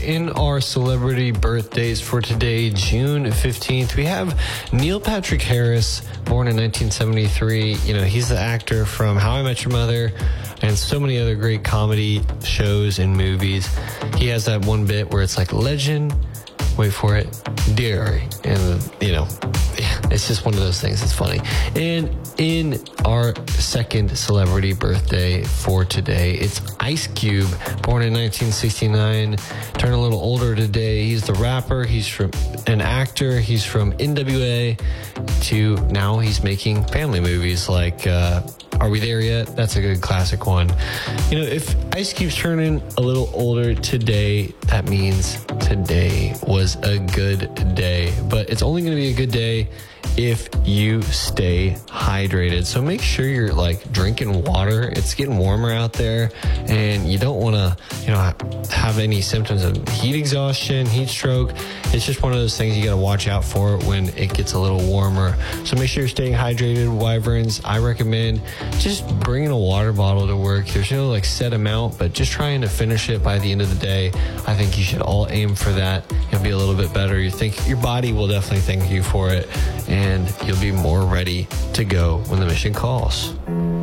in our celebrity birthdays for today, June 15th, we have Neil Patrick Harris, born in 1973. You know, he's the actor from How I Met Your Mother and so many other great comedy shows and movies. He has that one bit where it's like, legend, wait for it, dairy. And, you know, it's just one of those things. It's funny. And in our second celebrity birthday for today, it's Ice Cube, born in 1969, turned a little older today. He's the rapper. He's from an actor. He's from NWA to now he's making family movies like Are We There Yet? That's a good classic one. You know, if Ice Cube's turning a little older today, that means today was a good day. But it's only going to be a good day if you stay hydrated. So make sure you're like drinking water. It's getting warmer out there and you don't want to, you know, have any symptoms of heat exhaustion, heat stroke. It's just one of those things you got to watch out for when it gets a little warmer. So make sure you're staying hydrated, Wyverns. I recommend just bringing a water bottle to work. There's no like set amount, but just trying to finish it by the end of the day. I think you should all aim for that. You'll be a little bit better. Your body will definitely thank you for it, and you'll be more ready to go when the mission calls.